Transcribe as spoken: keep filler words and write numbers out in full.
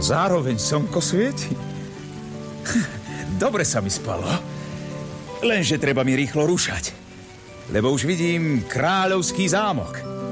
zároveň slnko svieti. Dobre sa mi spalo. Lenže treba mi rýchlo rušať. Lebo už vidím kráľovský zámok.